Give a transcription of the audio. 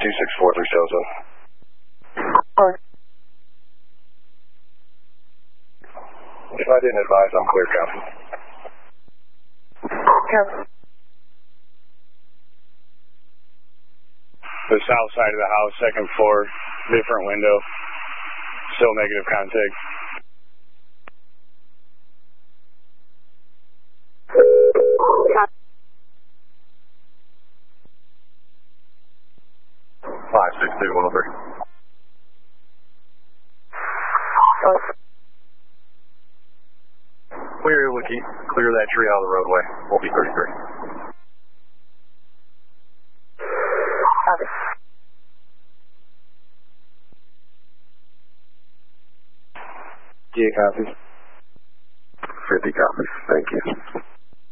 264 through Sozo. If I didn't advise, I'm clear, copy. The south side of the house, second floor, different window. Still negative contact. Five, 6, 2, 103. We're able to clear that tree out of the roadway. We'll be 33. Yeah, copy. 50 copies. Thank you.